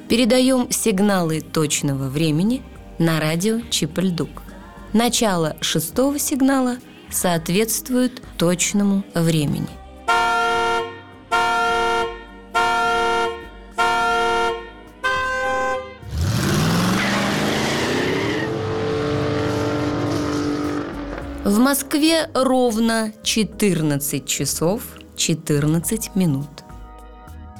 Передаем сигналы точного времени на радио Чип-Ль-Дук. Начало 6-го сигнала соответствует точному времени. В Москве ровно 14 часов 14 минут.